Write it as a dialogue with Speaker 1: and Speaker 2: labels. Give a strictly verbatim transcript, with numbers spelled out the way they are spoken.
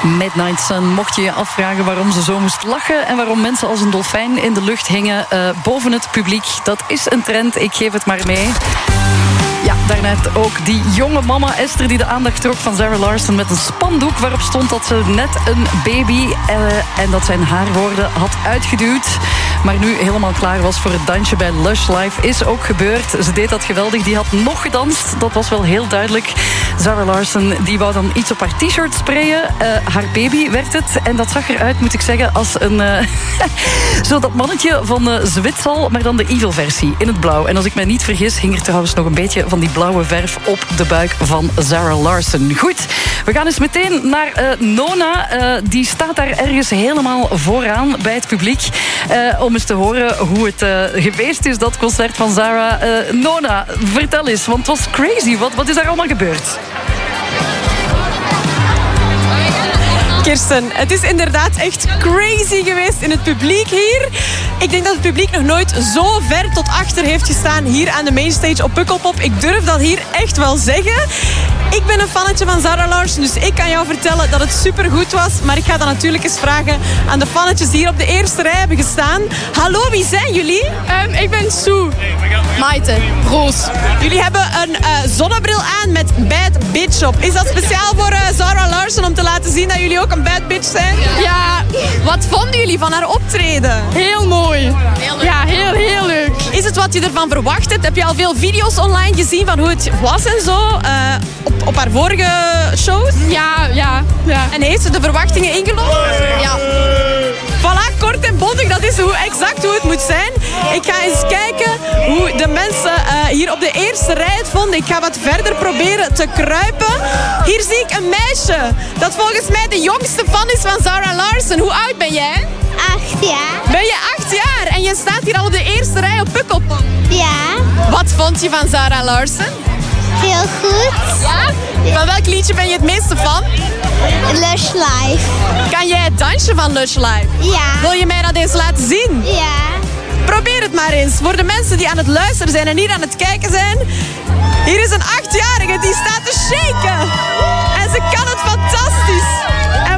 Speaker 1: Midnight Sun. Mocht je je afvragen waarom ze zo moest lachen en waarom mensen als een dolfijn in de lucht hingen uh, boven het publiek, dat is een trend. Ik geef het maar mee. Ja, daarnet ook die jonge mama Esther die de aandacht trok van Zara Larsson met een spandoek waarop stond dat ze net een baby uh, en dat zijn haarwoorden had uitgeduwd. Maar nu helemaal klaar was voor het dansje bij Lush Live is ook gebeurd. Ze deed dat geweldig. Die had nog gedanst. Dat was wel heel duidelijk. Zara Larsson die wou dan iets op haar t-shirt sprayen. Uh, haar baby werd het. En dat zag eruit, moet ik zeggen, als een... Uh, zo dat mannetje van uh, Zwitsal, maar dan de evil versie in het blauw. En als ik mij niet vergis, hing er trouwens nog een beetje van die blauwe verf op de buik van Zara Larsson. Goed, we gaan eens meteen naar uh, Nona. Uh, die staat daar ergens helemaal vooraan bij het publiek. Uh, om eens te horen hoe het uh, geweest is, dat concert van Zara. Uh, Nona, vertel eens, want het was crazy. Wat, wat is daar allemaal gebeurd?
Speaker 2: Kirsten, het is inderdaad echt crazy geweest in het publiek hier. Ik denk dat het publiek nog nooit zo ver tot achter heeft gestaan hier aan de mainstage op Pukkelpop. Ik durf dat hier echt wel zeggen. Ik ben een fannetje van Zara Larsson, dus ik kan jou vertellen dat het supergoed was. Maar ik ga dan natuurlijk eens vragen aan de fannetjes die hier op de eerste rij hebben gestaan. Hallo, wie zijn jullie?
Speaker 3: Um, ik ben Sue.
Speaker 2: Maite. Roos. Jullie hebben een uh, zonnebril aan met Bad Bitch op. Is dat speciaal voor uh, Zara Larsson om te laten zien dat jullie ook een bad bitch zijn?
Speaker 3: Ja.
Speaker 2: Wat vonden jullie van haar optreden?
Speaker 3: Heel mooi.
Speaker 2: Heel leuk.
Speaker 3: Ja, heel, heel leuk.
Speaker 2: Is het wat je ervan verwacht hebt? Heb je al veel video's online gezien van hoe het was en zo? Uh, op, op haar vorige shows?
Speaker 3: Ja, ja, ja.
Speaker 2: En heeft ze de verwachtingen ingelopen?
Speaker 3: Ja.
Speaker 2: Voilà, kort en bondig, dat is hoe, exact hoe het moet zijn. Ik ga eens kijken hoe de mensen uh, hier op de eerste rij het vonden. Ik ga wat verder proberen te kruipen. Hier zie ik een meisje dat volgens mij de jongste fan is van Zara Larsson. Hoe oud ben jij?
Speaker 4: Acht jaar.
Speaker 2: Ben je acht jaar en je staat hier al op de eerste rij op Pukkelpop?
Speaker 4: Ja.
Speaker 2: Wat vond je van Zara Larsson?
Speaker 4: Heel goed.
Speaker 2: Ja? Van welk liedje ben je het meeste fan?
Speaker 4: Lush Live.
Speaker 2: Kan jij het dansje van Lush Live?
Speaker 4: Ja.
Speaker 2: Wil je mij dat eens laten zien?
Speaker 4: Ja.
Speaker 2: Probeer het maar eens. Voor de mensen die aan het luisteren zijn en niet aan het kijken zijn. Hier is een achtjarige die staat te shaken. En ze kan het fantastisch.